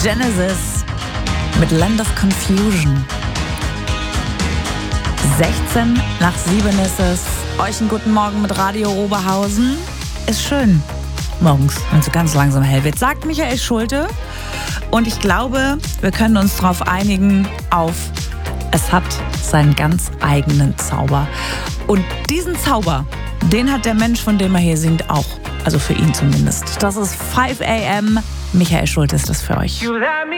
Genesis mit Land of Confusion. 16 nach 7 ist es. Euch einen guten Morgen mit Radio Oberhausen. Ist schön morgens, wenn es so ganz langsam hell wird, sagt Michael Schulte. Und ich glaube, wir können uns darauf einigen, es hat seinen ganz eigenen Zauber. Und diesen Zauber, den hat der Mensch, von dem er hier singt, auch. Also für ihn zumindest. Das ist 5 a.m. Michael Schulte ist das für euch.